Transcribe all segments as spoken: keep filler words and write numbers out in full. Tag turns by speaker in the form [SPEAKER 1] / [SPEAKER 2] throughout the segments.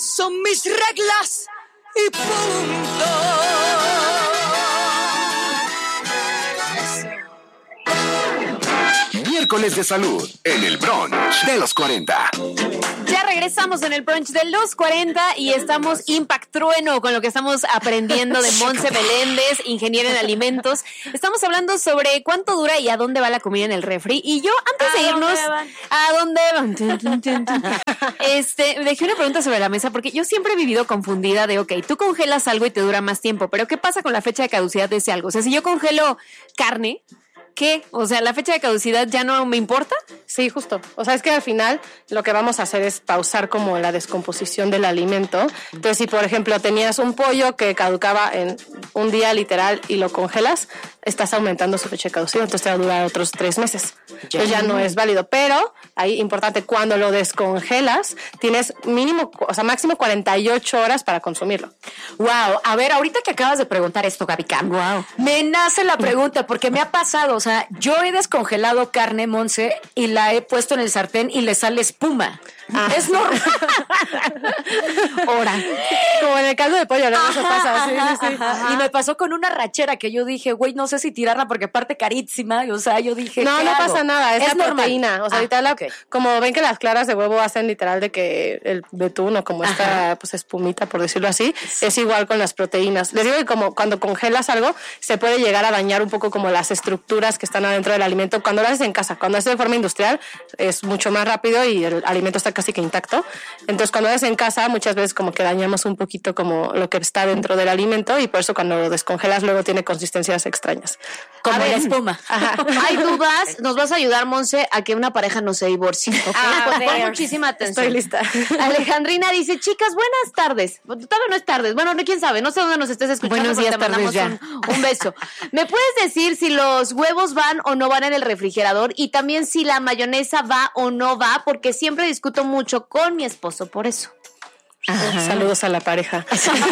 [SPEAKER 1] son mis reglas y punto.
[SPEAKER 2] Miércoles de salud en el brunch de los cuarenta.
[SPEAKER 3] Ya regresamos en el brunch de los cuarenta y estamos impactrueno con lo que estamos aprendiendo de Monse Meléndez, ingeniera en alimentos. Estamos hablando sobre cuánto dura y a dónde va la comida en el refri. Y yo, antes de irnos, ¿a dónde van? Este, dejé una pregunta sobre la mesa porque yo siempre he vivido confundida de, ok, tú congelas algo y te dura más tiempo, pero ¿qué pasa con la fecha de caducidad de ese algo? O sea, si yo congelo carne, ¿qué? O sea, ¿la fecha de caducidad ya no me importa?
[SPEAKER 4] Sí, justo. O sea, es que al final lo que vamos a hacer es pausar como la descomposición del alimento. Entonces, si por ejemplo tenías un pollo que caducaba en un día literal y lo congelas, estás aumentando su fecha de caducidad, entonces te va a durar otros tres meses. Entonces ya no es válido. Pero, ahí importante, cuando lo descongelas, tienes mínimo, o sea, máximo cuarenta y ocho horas para consumirlo.
[SPEAKER 5] Wow, a ver, ahorita que acabas de preguntar esto, Gaby Cam, wow, me nace la pregunta porque me ha pasado, o sea, yo he descongelado carne, Monse, y la he puesto en el sartén y le sale espuma. Ah. Es normal. Ahora.
[SPEAKER 4] Como en el caldo de pollo, ¿no?
[SPEAKER 5] Ajá,
[SPEAKER 4] Eso pasa. Sí,
[SPEAKER 5] ajá,
[SPEAKER 4] sí, sí.
[SPEAKER 5] ajá. Y me pasó con una rachera que yo dije, güey, no sé si tirarla porque aparte carísima. O sea, yo dije,
[SPEAKER 4] no,
[SPEAKER 5] ¿qué
[SPEAKER 4] no
[SPEAKER 5] hago?
[SPEAKER 4] pasa nada. Es, es la normal. Proteína. O sea,
[SPEAKER 5] ah,
[SPEAKER 4] ahorita la,
[SPEAKER 5] okay.
[SPEAKER 4] como ven que las claras de huevo hacen literal de que el betún o como esta pues espumita, por decirlo así, sí. Es igual con las proteínas. Les digo que como cuando congelas algo, se puede llegar a dañar un poco como las estructuras que están adentro del alimento. Cuando lo haces en casa, cuando haces de forma industrial, es mucho más rápido y el alimento está casi que intacto. Entonces, cuando es en casa, muchas veces como que dañamos un poquito como lo que está dentro del alimento y por eso cuando lo descongelas luego tiene consistencias extrañas.
[SPEAKER 3] Como la espuma. Ajá. Hay dudas, nos vas a ayudar, Monse, a que una pareja no se divorcie. ¿Okay? Ah, pon, pon muchísima atención.
[SPEAKER 4] Estoy lista.
[SPEAKER 3] Alejandrina dice, chicas, buenas tardes. Todavía no es tardes. Bueno, quién sabe, no sé dónde nos estés escuchando. Buenos días, te mandamos tardes ya. Un, un beso. ¿Me puedes decir si los huevos van o no van en el refrigerador? Y también si la mayonesa va o no va, porque siempre discuto mucho con mi esposo por eso.
[SPEAKER 4] Ajá. Saludos a la pareja.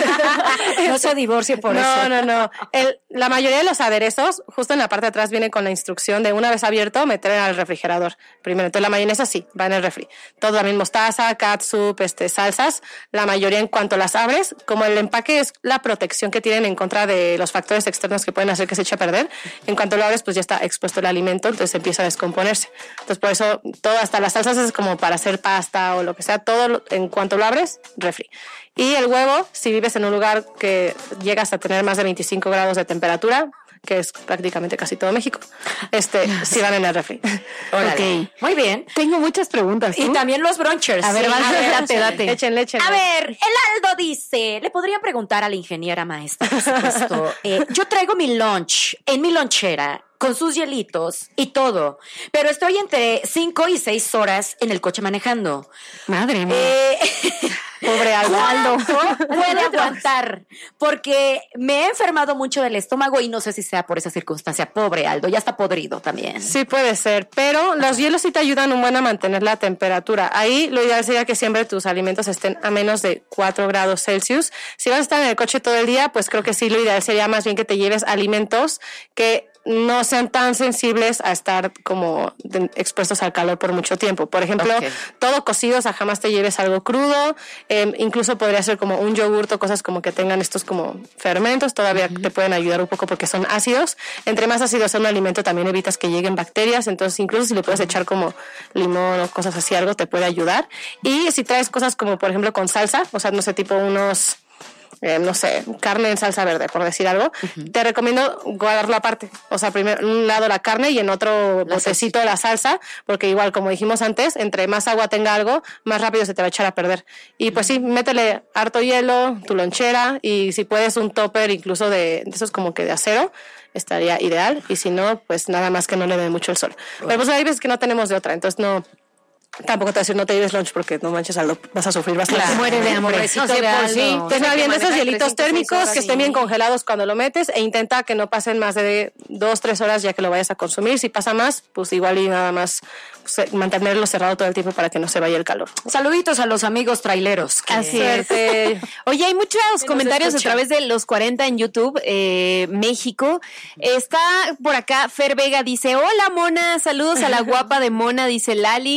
[SPEAKER 5] No se divorcie por
[SPEAKER 4] no,
[SPEAKER 5] eso.
[SPEAKER 4] No, no, no. La mayoría de los aderezos, justo en la parte de atrás, viene con la instrucción de una vez abierto, meter en el refrigerador. Primero, entonces la mayonesa sí, va en el refri. Todo también mostaza, catsup, este, salsas. La mayoría en cuanto las abres, como el empaque es la protección que tienen en contra de los factores externos que pueden hacer que se eche a perder, en cuanto lo abres, pues ya está expuesto el alimento, entonces empieza a descomponerse. Entonces por eso, todo, hasta las salsas es como para hacer pasta o lo que sea, todo en cuanto lo abres, refri. Y el huevo, si vives en un lugar que llegas a tener más de veinticinco grados de temperatura, que es prácticamente casi todo México, este, si van en el refri.
[SPEAKER 5] Okay. Muy bien.
[SPEAKER 3] Tengo muchas preguntas. ¿Tú?
[SPEAKER 5] Y también los brunchers.
[SPEAKER 3] A ver,
[SPEAKER 5] sí,
[SPEAKER 3] vale,
[SPEAKER 5] a ver,
[SPEAKER 3] date, date.
[SPEAKER 4] Échenle, échenle.
[SPEAKER 5] A ver, el Aldo dice, le podría preguntar a la ingeniera maestra, por supuesto. eh, yo traigo mi lunch en mi lonchera con sus hielitos y todo, pero estoy entre cinco y seis horas en el coche manejando.
[SPEAKER 3] Madre mía.
[SPEAKER 5] Eh,
[SPEAKER 4] Pobre Aldo.
[SPEAKER 5] Puede aguantar, porque me he enfermado mucho del estómago y no sé si sea por esa circunstancia. Pobre Aldo, ya está podrido también.
[SPEAKER 4] Sí puede ser, pero los hielos sí te ayudan un buen a mantener la temperatura. Ahí lo ideal sería que siempre tus alimentos estén a menos de cuatro grados Celsius. Si vas a estar en el coche todo el día, pues creo que sí, lo ideal sería más bien que te lleves alimentos que no sean tan sensibles a estar como de, expuestos al calor por mucho tiempo. Por ejemplo, okay. todo cocido, o sea, jamás te lleves algo crudo, eh, incluso podría ser como un yogurt o cosas como que tengan estos como fermentos, todavía uh-huh. te pueden ayudar un poco porque son ácidos. Entre más ácidos sea un alimento, también evitas que lleguen bacterias, entonces incluso si le puedes echar como limón o cosas así, algo te puede ayudar. Y si traes cosas como, por ejemplo, con salsa, o sea, no sé, tipo unos... Eh, no sé, carne en salsa verde, por decir algo, uh-huh. te recomiendo guardarlo aparte. O sea, primero en un lado la carne y en otro la botecito salsa. La salsa, porque igual, como dijimos antes, entre más agua tenga algo, más rápido se te va a echar a perder. Y pues sí, métele harto hielo, tu lonchera, y si puedes un topper incluso de, de esos como que de acero, estaría ideal. Y si no, pues nada más que no le dé mucho el sol. Uh-huh. Pero pues hay veces que no tenemos de otra, entonces no... Tampoco te voy a decir no te lleves lunch porque no manches, Aldo, vas a sufrir bastante.
[SPEAKER 3] Claro. Muere de hambre.
[SPEAKER 4] No, sí, por sí. Entonces, no, bien de esos hielitos térmicos que estén bien congelados cuando lo metes e intenta que no pasen más de dos, tres horas ya que lo vayas a consumir. Si pasa más, pues igual y nada más pues, mantenerlo cerrado todo el tiempo para que no se vaya el calor.
[SPEAKER 5] Saluditos a los amigos traileros.
[SPEAKER 3] Así es. Oye, hay muchos comentarios a través de los cuarenta en YouTube, eh, México. Está por acá Fer Vega, dice, hola Mona, saludos a la guapa de Mona, dice Lali, bellísima.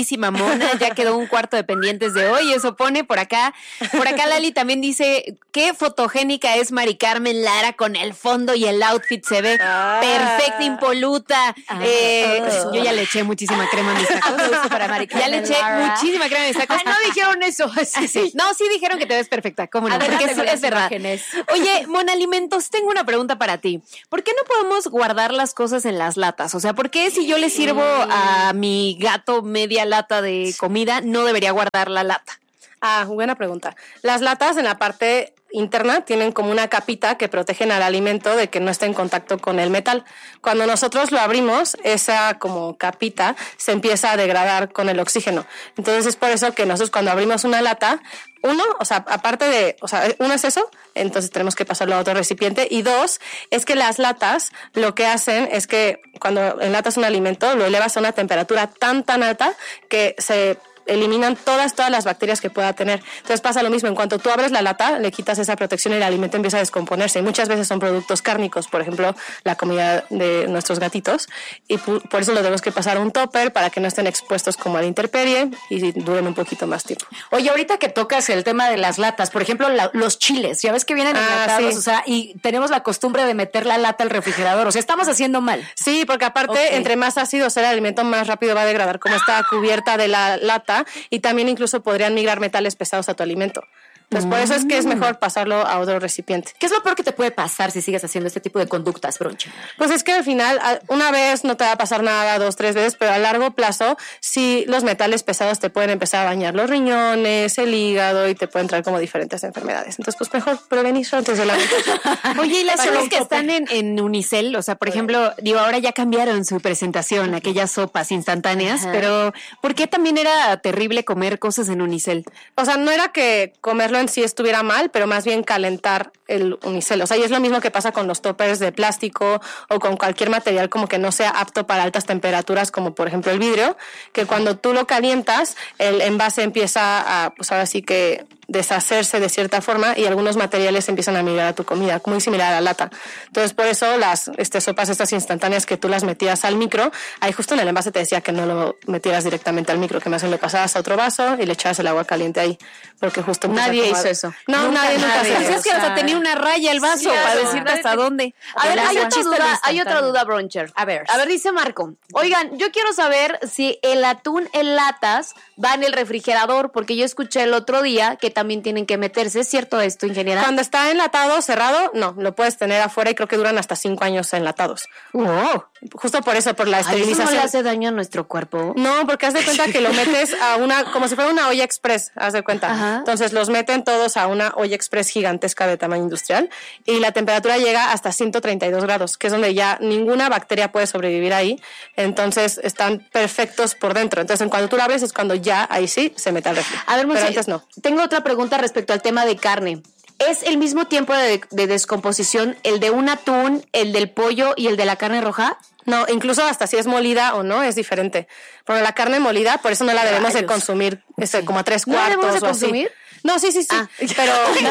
[SPEAKER 3] queridísima Mona, ya quedó un cuarto de pendientes de hoy, eso pone por acá. Por acá Lali también dice, qué fotogénica es Mari Carmen Lara con el fondo y el outfit, se ve ah. perfecta, impoluta. Ah, eh, oh. Yo ya le eché muchísima crema a mis tacos. Para Mari Carmen ya le eché Lara. muchísima crema a mis tacos.
[SPEAKER 5] Ah, no dijeron eso.
[SPEAKER 3] Sí, sí. No, sí dijeron que te ves perfecta, ¿cómo no? Porque es, es verdad. Oye, Mona Alimentos, tengo una pregunta para ti. ¿Por qué no podemos guardar las cosas en las latas? O sea, ¿por qué si yo le sirvo a mi gato media lata de comida, no debería guardar la lata?
[SPEAKER 4] Ah, buena pregunta. Las latas en la parte interna tienen como una capita que protegen al alimento de que no esté en contacto con el metal. Cuando nosotros lo abrimos, esa como capita se empieza a degradar con el oxígeno. Entonces es por eso que nosotros cuando abrimos una lata, uno, o sea, aparte de, o sea, uno es eso, entonces tenemos que pasarlo a otro recipiente, y dos, es que las latas lo que hacen es que cuando enlatas un alimento lo elevas a una temperatura tan tan alta que se eliminan todas, todas las bacterias que pueda tener. Entonces pasa lo mismo, en cuanto tú abres la lata, le quitas esa protección y el alimento empieza a descomponerse. Y muchas veces son productos cárnicos, por ejemplo, la comida de nuestros gatitos, y por eso lo tenemos que pasar a un topper para que no estén expuestos como a la intemperie y duren un poquito más tiempo.
[SPEAKER 5] Oye, ahorita que tocas el tema de las latas, por ejemplo, la, los chiles, ya ves que vienen enlatados, ah, sí. o sea, y tenemos la costumbre de meter la lata al refrigerador, o sea, estamos haciendo mal.
[SPEAKER 4] Sí, porque aparte, okay. entre más ácido sea el alimento, más rápido va a degradar, como está cubierta de la lata, y también incluso podrían migrar metales pesados a tu alimento. Entonces, mm. por eso es que es mejor pasarlo a otro recipiente.
[SPEAKER 5] ¿Qué es lo peor que te puede pasar si sigues haciendo este tipo de conductas, Broncha?
[SPEAKER 4] Pues es que al final, una vez no te va a pasar nada, dos, tres veces, pero a largo plazo, sí, los metales pesados te pueden empezar a dañar los riñones, el hígado, y te pueden traer como diferentes enfermedades. Entonces, pues mejor prevenir antes de la
[SPEAKER 3] Oye, y las sopas que están en, en Unicel, o sea, por ejemplo, digo, ahora ya cambiaron su presentación, aquellas sopas instantáneas, Ajá. pero ¿por qué también era terrible comer cosas en Unicel?
[SPEAKER 4] O sea, no era que comerlo en sí estuviera mal, pero más bien calentar el Unicel. O sea, y es lo mismo que pasa con los toppers de plástico o con cualquier material como que no sea apto para altas temperaturas, como por ejemplo el vidrio, que cuando tú lo calientas, el envase empieza a, pues ahora sí que deshacerse de cierta forma, y algunos materiales empiezan a migrar a tu comida, muy similar a la lata. Entonces, por eso las este, sopas estas instantáneas que tú las metías al micro, ahí justo en el envase te decía que no lo metieras directamente al micro, que más bien lo pasabas a otro vaso y le echabas el agua caliente ahí, porque justo
[SPEAKER 3] nadie hizo eso.
[SPEAKER 4] No, nunca, nadie nunca
[SPEAKER 3] hizo eso. Es que hasta tenía una raya el vaso sí, para decirte hasta te... dónde.
[SPEAKER 6] A ver, hay otra duda, hay otra duda, Broncher.
[SPEAKER 5] A ver.
[SPEAKER 6] A ver, dice Marco. Oigan, yo quiero saber si el atún en latas va en el refrigerador, porque yo escuché el otro día que también tienen que meterse. ¿Es cierto esto, ingeniera?
[SPEAKER 4] Cuando está enlatado, cerrado, no, lo puedes tener afuera, y creo que duran hasta cinco años enlatados.
[SPEAKER 3] Oh.
[SPEAKER 4] Justo por eso, por la esterilización.
[SPEAKER 3] ¿Eso no le hace daño a nuestro cuerpo?
[SPEAKER 4] No, porque haz de cuenta que lo metes a una, como si fuera una olla express, haz de cuenta. Ajá. Entonces los meten todos a una olla express gigantesca de tamaño industrial, y la temperatura llega hasta ciento treinta y dos grados, que es donde ya ninguna bacteria puede sobrevivir ahí. Entonces están perfectos por dentro. Entonces en cuanto tú lo abres es cuando ya ahí sí se mete al refri.
[SPEAKER 6] A ver, Monse,
[SPEAKER 4] pero antes no.
[SPEAKER 6] Tengo otra pregunta respecto al tema de carne. ¿Es el mismo tiempo de, de descomposición el de un atún, el del pollo y el de la carne roja?
[SPEAKER 4] No, incluso hasta si es molida o no, es diferente. Pero la carne molida, por eso no la debemos
[SPEAKER 6] Rayos.
[SPEAKER 4] de consumir este, como a tres cuartos.
[SPEAKER 6] ¿No la debemos de
[SPEAKER 4] o así.
[SPEAKER 6] consumir?
[SPEAKER 4] No, sí, sí, sí.
[SPEAKER 6] Ah.
[SPEAKER 4] Pero.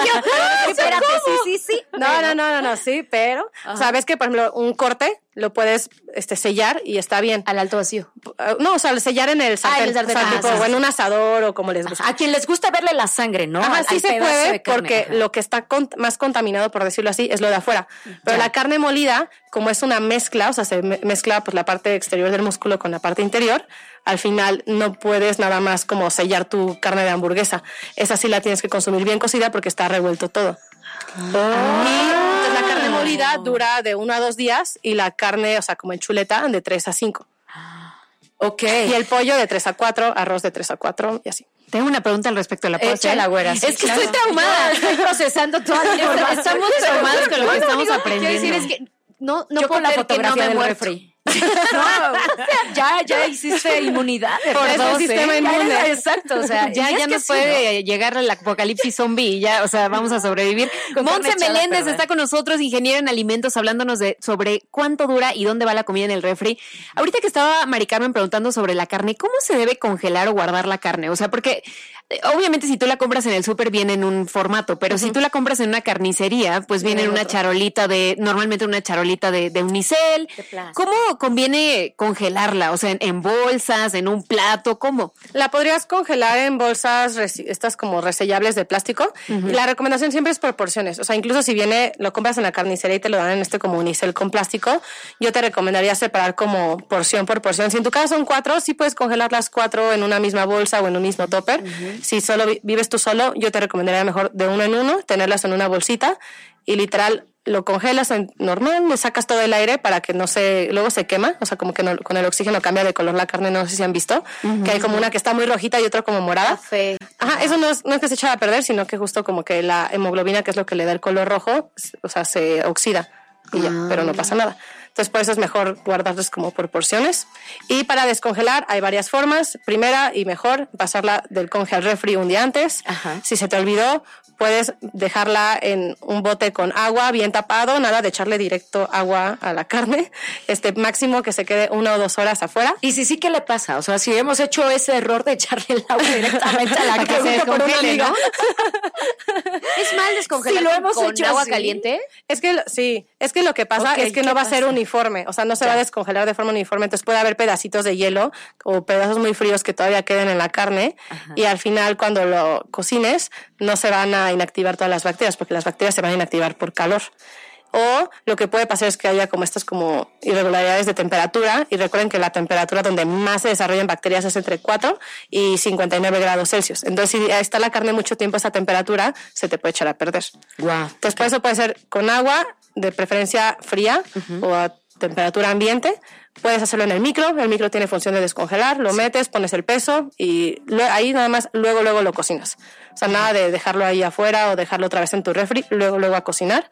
[SPEAKER 6] Yo, espérate, sí, sí, sí.
[SPEAKER 4] No, no, no, no, no, sí, pero. Ajá. Sabes que, por ejemplo, un corte lo puedes este, sellar y está bien.
[SPEAKER 6] Al alto vacío.
[SPEAKER 4] Uh, no, o sea, sellar en el sartén.
[SPEAKER 6] Ah, en el sartén.
[SPEAKER 4] O sea,
[SPEAKER 6] Ah,
[SPEAKER 4] tipo,
[SPEAKER 6] sí,
[SPEAKER 4] o en
[SPEAKER 6] sí.
[SPEAKER 4] un asador o como les gusta.
[SPEAKER 5] A quien les gusta verle la sangre, ¿no?
[SPEAKER 4] Ajá,
[SPEAKER 5] Al-
[SPEAKER 4] sí
[SPEAKER 5] al
[SPEAKER 4] se
[SPEAKER 5] pedazo
[SPEAKER 4] puede
[SPEAKER 5] de carne.
[SPEAKER 4] porque
[SPEAKER 5] Ajá.
[SPEAKER 4] lo que está con- más contaminado, por decirlo así, es lo de afuera. Pero
[SPEAKER 5] Ya.
[SPEAKER 4] la carne molida, como es una mezcla, o sea, se me- mezcla pues la parte exterior del músculo con la parte interior, al final no puedes nada más como sellar tu carne de hamburguesa. Esa sí la tienes que consumir bien cocida porque está revuelto todo.
[SPEAKER 5] Ah.
[SPEAKER 4] Y entonces la carne molida dura de uno a dos días y la carne, o sea, como en chuleta, de tres a cinco.
[SPEAKER 5] Ok.
[SPEAKER 4] Y el pollo de tres a cuatro, arroz de tres a cuatro y así.
[SPEAKER 3] Tengo una pregunta al respecto. ¿La puedo hacer?
[SPEAKER 5] Échala, güera. Sí,
[SPEAKER 3] es que
[SPEAKER 5] claro.
[SPEAKER 3] estoy traumada.
[SPEAKER 5] Estoy procesando toda la información.
[SPEAKER 3] Estamos traumados con lo que estamos
[SPEAKER 6] Quiero
[SPEAKER 3] aprendiendo.
[SPEAKER 6] decir es que no, no
[SPEAKER 5] Yo
[SPEAKER 6] puedo
[SPEAKER 5] con la
[SPEAKER 6] creer que no
[SPEAKER 5] fotografía
[SPEAKER 6] me he
[SPEAKER 5] del
[SPEAKER 6] muerto.
[SPEAKER 5] refri. No, ya, ya hiciste inmunidad.
[SPEAKER 3] Por
[SPEAKER 5] ¿verdad?
[SPEAKER 3] dos,
[SPEAKER 4] sistema
[SPEAKER 3] ¿eh?
[SPEAKER 4] inmune.
[SPEAKER 5] Ya eres- Exacto, o sea,
[SPEAKER 3] Ya,
[SPEAKER 5] y es
[SPEAKER 3] ya
[SPEAKER 5] que
[SPEAKER 3] nos
[SPEAKER 5] sí,
[SPEAKER 3] puede llegar el apocalipsis zombie y ya, o sea, vamos a sobrevivir.
[SPEAKER 5] Con carne
[SPEAKER 3] Monse
[SPEAKER 5] echada a
[SPEAKER 3] Meléndez
[SPEAKER 5] perder.
[SPEAKER 3] está con nosotros, ingeniera en alimentos, hablándonos de sobre cuánto dura y dónde va la comida en el refri. Ahorita que estaba Mari Carmen preguntando sobre la carne, ¿cómo se debe congelar o guardar la carne? O sea, porque eh, obviamente si tú la compras en el súper viene en un formato, pero si tú la compras en una carnicería, pues viene en una charolita de, normalmente una charolita de, de unicel.
[SPEAKER 5] De plástico.
[SPEAKER 3] ¿Cómo, ¿cuándo conviene congelarla? O sea, en, en bolsas, en un plato, ¿cómo?
[SPEAKER 4] La podrías congelar en bolsas, resi- estas como resellables de plástico. Uh-huh. Y la recomendación siempre es por porciones. O sea, incluso si viene, lo compras en la carnicería y te lo dan en este como unicel con plástico, yo te recomendaría separar como porción por porción. Si en tu casa son cuatro, sí puedes congelar las cuatro en una misma bolsa o en un mismo topper. Uh-huh. Si solo vi- vives tú solo, yo te recomendaría mejor de uno en uno, tenerlas en una bolsita y literal lo congelas en normal, le sacas todo el aire para que no se, luego se quema, o sea, como que no, con el oxígeno cambia de color la carne, no sé si han visto, uh-huh. que hay como una que está muy rojita y otra como morada.
[SPEAKER 6] Café.
[SPEAKER 4] Ajá, eso no es, no es que se echa a perder, sino que justo como que la hemoglobina, que es lo que le da el color rojo, o sea, se oxida y ya, uh-huh. pero no pasa nada. Entonces, por eso es mejor guardarlos como por porciones. Y para descongelar hay varias formas. Primera y mejor, pasarla del conge al refri un día antes. Ajá. Si se te olvidó, puedes dejarla en un bote con agua bien tapado, nada de echarle directo agua a la carne. Este máximo que se quede una o dos horas afuera.
[SPEAKER 5] Y si sí, ¿qué le pasa? O sea, si hemos hecho ese error de echarle el agua directamente a la
[SPEAKER 3] para que se descongele, ¿no?
[SPEAKER 6] ¿Es mal descongelar
[SPEAKER 5] si lo hemos
[SPEAKER 6] con
[SPEAKER 5] hecho
[SPEAKER 6] agua
[SPEAKER 5] así.
[SPEAKER 6] caliente?
[SPEAKER 4] Es que sí, es que lo que pasa okay, es que no va pasa? a ser uniforme, o sea, no se ya. va a descongelar de forma uniforme, entonces puede haber pedacitos de hielo o pedazos muy fríos que todavía queden en la carne. Ajá. Y al final cuando lo cocines no se van a inactivar todas las bacterias porque las bacterias se van a inactivar por calor. O lo que puede pasar es que haya como estas como irregularidades de temperatura, y recuerden que la temperatura donde más se desarrollan bacterias es entre cuatro y cincuenta y nueve grados Celsius. Entonces, si está la carne mucho tiempo a esta temperatura, se te puede echar a perder.
[SPEAKER 5] Wow.
[SPEAKER 4] Entonces, por eso puede ser con agua, de preferencia fría, uh-huh. o a temperatura ambiente. Puedes hacerlo en el micro, el micro tiene función de descongelar, lo sí. metes, pones el peso y lo, ahí nada más luego, luego lo cocinas. O sea, uh-huh. nada de dejarlo ahí afuera o dejarlo otra vez en tu refri, luego, luego a cocinar.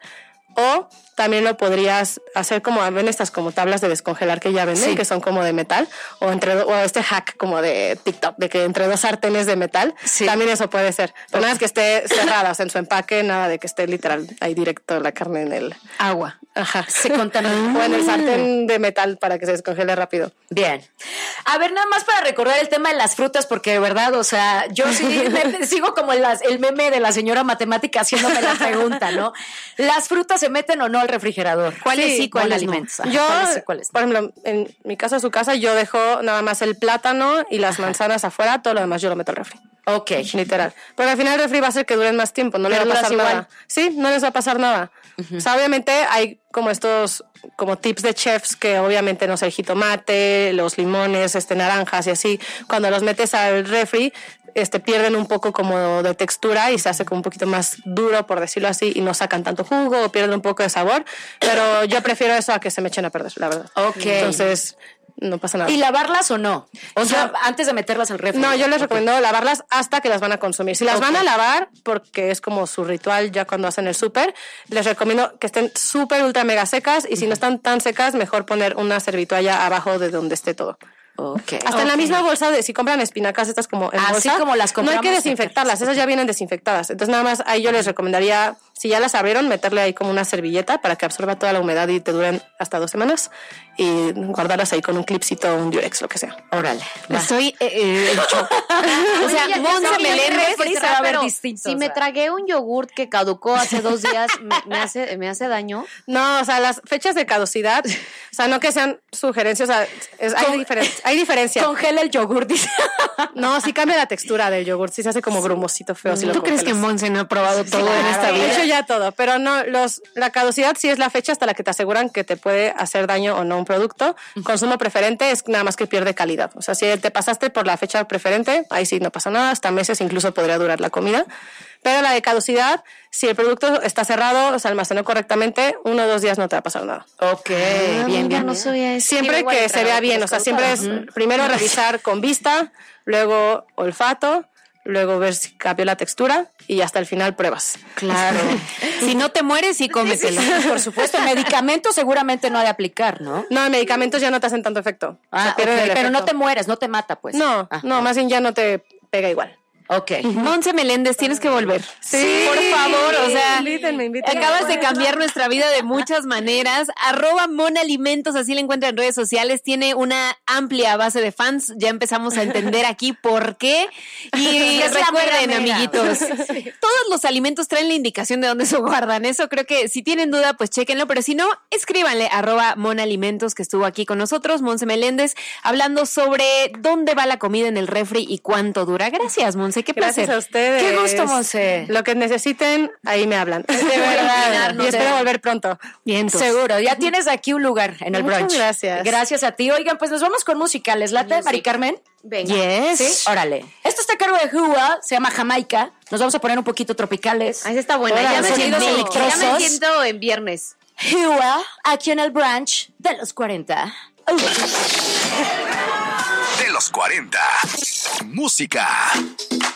[SPEAKER 4] O también lo podrías hacer como, ven estas como tablas de descongelar que ya venden, sí. que son como de metal, o entre o este hack como de TikTok, de que entre dos sartenes de metal, sí. también eso puede ser. Pero nada es que esté cerrada, o sea, en su empaque, nada de que esté literal ahí directo la carne en el
[SPEAKER 3] agua.
[SPEAKER 4] Ajá.
[SPEAKER 5] Se contamina.
[SPEAKER 4] O en el sartén de metal para que se descongele rápido.
[SPEAKER 5] Bien. A ver, nada más para recordar el tema de las frutas, porque de verdad, o sea, yo sí me, sigo como las, el meme de la señora matemática haciéndome la pregunta, ¿no? ¿Las frutas se meten o no al refrigerador?
[SPEAKER 3] ¿Cuáles sí,
[SPEAKER 5] sí
[SPEAKER 3] cuáles
[SPEAKER 5] alimentos?
[SPEAKER 3] no?
[SPEAKER 4] Yo,
[SPEAKER 5] ¿Cuáles sí, cuáles no?
[SPEAKER 4] por ejemplo, en mi casa, su casa, yo dejo nada más el plátano y las Ajá. manzanas afuera, todo lo demás yo lo meto al refri.
[SPEAKER 5] Ok.
[SPEAKER 4] Literal. Porque al final el refri va a hacer que duren más tiempo, no les va a pasar igual. nada. Sí, no les va a pasar nada. Uh-huh. O sea, obviamente hay como estos como tips de chefs que obviamente, no sé, el jitomate, los limones, este, naranjas y así, cuando los metes al refri, este, pierden un poco como de textura y se hace como un poquito más duro, por decirlo así, y no sacan tanto jugo o pierden un poco de sabor, pero yo prefiero eso a que se me echen a perder, la verdad.
[SPEAKER 5] Ok.
[SPEAKER 4] Entonces, no pasa nada.
[SPEAKER 5] ¿Y lavarlas o no? O sea, yo, antes de meterlas al refri.
[SPEAKER 4] No, yo les
[SPEAKER 5] okay.
[SPEAKER 4] recomiendo lavarlas hasta que las van a consumir. Si las okay. van a lavar, porque es como su ritual ya cuando hacen el súper, les recomiendo que estén súper ultra mega secas, y si uh-huh. no están tan secas, mejor poner una servitoalla abajo de donde esté todo.
[SPEAKER 5] Okay.
[SPEAKER 4] Hasta
[SPEAKER 5] okay.
[SPEAKER 4] en la misma bolsa, de si compran espinacas estas como en
[SPEAKER 5] Así
[SPEAKER 4] bolsa,
[SPEAKER 5] como las compramos,
[SPEAKER 4] no hay que desinfectarlas, esas ya vienen desinfectadas. Entonces nada más ahí yo les recomendaría, si ya las abrieron, meterle ahí como una servilleta para que absorba toda la humedad y te duren hasta dos semanas, y guardarlas ahí con un clipcito o un Durex, lo que sea.
[SPEAKER 5] Órale.
[SPEAKER 3] Estoy eh, eh, o sea, Monse Meléndez
[SPEAKER 6] va a ver distinto. Si me tragué un yogurt que caducó hace dos días, ¿me, me, hace, ¿me hace daño?
[SPEAKER 4] No, o sea, las fechas de caducidad, o sea, no que sean sugerencias, o sea, es, hay, diferen, hay diferencia.
[SPEAKER 5] Congela el yogur, dice.
[SPEAKER 4] No, sí cambia la textura del yogur, sí se hace como grumosito feo. Si
[SPEAKER 3] ¿Tú
[SPEAKER 4] lo
[SPEAKER 3] crees
[SPEAKER 4] congelas.
[SPEAKER 3] que Monse no ha probado todo
[SPEAKER 4] claro,
[SPEAKER 3] en esta vida?
[SPEAKER 4] He hecho ya todo, pero no, los, la caducidad sí es la fecha hasta la que te aseguran que te puede hacer daño o no un producto. Consumo preferente es nada más que pierde calidad. O sea, si te pasaste por la fecha preferente, ahí sí no pasa nada, hasta meses incluso podría durar la comida. Pero la de caducidad, si el producto está cerrado, se almacenó correctamente, uno o dos días no te va a pasar nada.
[SPEAKER 5] Ok,
[SPEAKER 6] ah,
[SPEAKER 5] bien, bien.
[SPEAKER 6] No sabía eso.
[SPEAKER 4] Siempre que se vea bien, o sea, siempre es uh-huh. primero revisar con vista, luego olfato, luego ver si cambió la textura y hasta el final pruebas.
[SPEAKER 5] Claro.
[SPEAKER 3] Si no te mueres, sí cómetelo.
[SPEAKER 5] Sí, sí, por supuesto. El medicamento seguramente no ha de aplicar, ¿no?
[SPEAKER 4] No, medicamentos ya no te hacen tanto efecto.
[SPEAKER 5] Ah,
[SPEAKER 4] o sea,
[SPEAKER 5] okay, pero no te mueres, no te mata, pues.
[SPEAKER 4] No,
[SPEAKER 5] ah,
[SPEAKER 4] no,
[SPEAKER 5] ah.
[SPEAKER 4] más bien ya no te pega igual.
[SPEAKER 5] Ok.
[SPEAKER 3] Monse Meléndez, tienes que volver.
[SPEAKER 4] Sí.
[SPEAKER 3] Por favor, o sea,
[SPEAKER 4] Invítenme, invítenme.
[SPEAKER 3] acabas de cambiar nuestra vida de muchas maneras. Arroba Mona Alimentos, así la encuentran en redes sociales. Tiene una amplia base de fans. Ya empezamos a entender aquí por qué. Y
[SPEAKER 5] Es la
[SPEAKER 3] recuerden,
[SPEAKER 5] mera, mera.
[SPEAKER 3] amiguitos, todos los alimentos traen la indicación de dónde se guardan. Eso creo que si tienen duda, pues chéquenlo. Pero si no, escríbanle arroba Mona Alimentos, que estuvo aquí con nosotros, Monse Meléndez, hablando sobre dónde va la comida en el refri y cuánto dura. Gracias, Monse. Qué placer.
[SPEAKER 4] Gracias a ustedes.
[SPEAKER 5] Qué gusto, Monse.
[SPEAKER 4] Lo que necesiten, ahí me hablan. De
[SPEAKER 5] verdad.
[SPEAKER 4] Y espero volver pronto.
[SPEAKER 3] Bien,
[SPEAKER 5] Seguro, ya tienes aquí un lugar en el
[SPEAKER 4] Muchas
[SPEAKER 5] brunch.
[SPEAKER 4] gracias.
[SPEAKER 5] Gracias a ti. Oigan, pues nos vamos con música. ¿Les late, Mari Carmen?
[SPEAKER 6] Venga.
[SPEAKER 3] Yes.
[SPEAKER 5] Sí, órale. Esto está a cargo de Hua, se llama Jamaica. Nos vamos a poner un poquito tropicales.
[SPEAKER 6] Ahí está buena.
[SPEAKER 5] Ahora,
[SPEAKER 6] Ya me,
[SPEAKER 5] sonidos
[SPEAKER 6] siento,
[SPEAKER 5] electrosos.
[SPEAKER 6] ya me siento en viernes.
[SPEAKER 5] Hua, aquí en el brunch de los cuarenta. Uh.
[SPEAKER 2] De los cuarenta. Música.